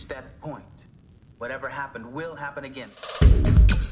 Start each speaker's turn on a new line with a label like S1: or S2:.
S1: reached that point. Whatever happened will happen again.